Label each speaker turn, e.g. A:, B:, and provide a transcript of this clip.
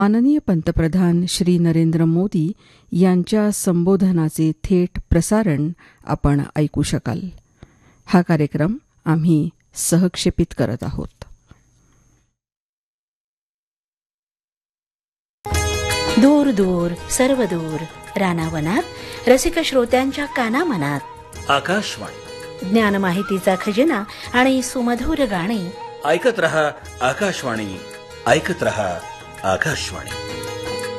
A: माननीय पंतप्रधान श्री नरेंद्र मोदी यांच्या संबोधनाचे थेट प्रसारण आपण ऐकू शकाल. हा कार्यक्रम आम्ही सहक्षेपित करत आहोत.
B: दूर दूर सर्व दूर रानावनात रसिक श्रोत्यांच्या कानामनात
C: आकाशवाणी,
B: ज्ञान माहितीचा खजिना आणि सुमधुर गाणी.
C: ऐकत रहा आकाशवाणी, ऐकत रहा आकाशवाणी.